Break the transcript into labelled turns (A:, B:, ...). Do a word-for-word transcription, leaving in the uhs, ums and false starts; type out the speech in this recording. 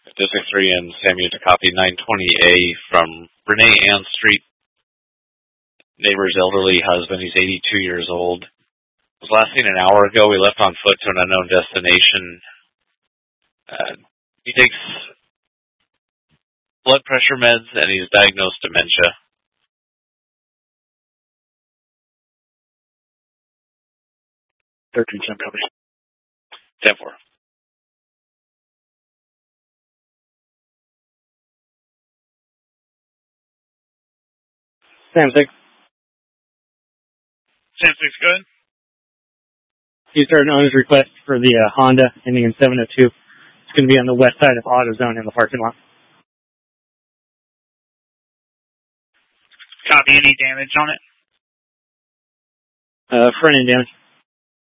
A: District three and Samuel to copy nine twenty A from Renee Ann Street. Neighbor's elderly husband, he's eighty-two years old. Was last seen an hour ago. We left on foot to an unknown destination. Uh, he takes blood pressure meds, and he's diagnosed dementia.
B: thirteen Sam copy.
A: ten four.
B: Sam six.
C: Sam six, go ahead.
B: He's starting on his request for the uh, Honda ending in seven oh two. It's going to be on the west side of AutoZone in the parking lot.
C: Copy. Any damage on it?
B: Uh, front end damage.